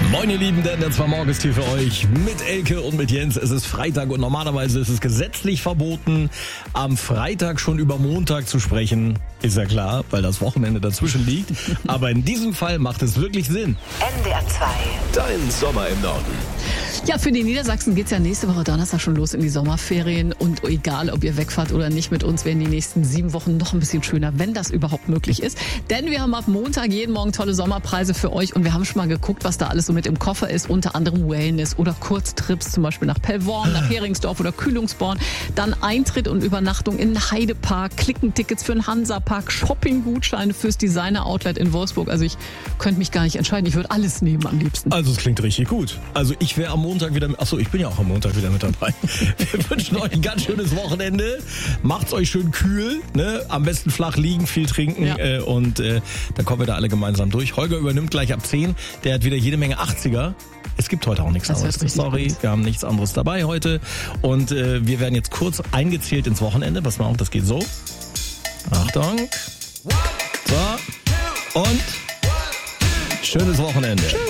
Moin ihr Lieben, der 2 Morgens hier für euch mit Elke und mit Jens. Es ist Freitag und normalerweise ist es gesetzlich verboten, am Freitag schon über Montag zu sprechen. Ist ja klar, weil das Wochenende dazwischen liegt. Aber in diesem Fall macht es wirklich Sinn. NDR 2. Dein Sommer im Norden. Ja, für die Niedersachsen geht's ja nächste Woche Donnerstag schon los in die Sommerferien. Und egal, ob ihr wegfahrt oder nicht mit uns, werden die nächsten 7 Wochen noch ein bisschen schöner, wenn das überhaupt möglich ist. Denn wir haben ab Montag jeden Morgen tolle Sommerpreise für euch. Und wir haben schon mal geguckt, was da alles so mit im Koffer ist. Unter anderem Wellness oder Kurztrips, zum Beispiel nach Pellworm, nach Heringsdorf oder Kühlungsborn. Dann Eintritt und Übernachtung in den Heidepark, Klickentickets für den Hansapark, Shoppinggutscheine fürs Designer-Outlet in Wolfsburg. Also ich könnte mich gar nicht entscheiden. Ich würde alles nehmen am liebsten. Also es klingt richtig gut. Also ich wäre am Montag wieder, ich bin ja auch am Montag wieder mit dabei. Wir wünschen euch ein ganz schönes Wochenende. Macht's euch schön kühl, ne? Am besten flach liegen, viel trinken, Ja. und dann kommen wir da alle gemeinsam durch. Holger übernimmt gleich ab 10. Der hat wieder jede Menge 80er. Es gibt heute auch nichts Das anderes. wird richtig Sorry, gut. wir haben nichts anderes dabei heute. Und wir werden jetzt kurz eingezählt ins Wochenende. Pass mal auf, das geht so. Achtung. So. Und schönes Wochenende.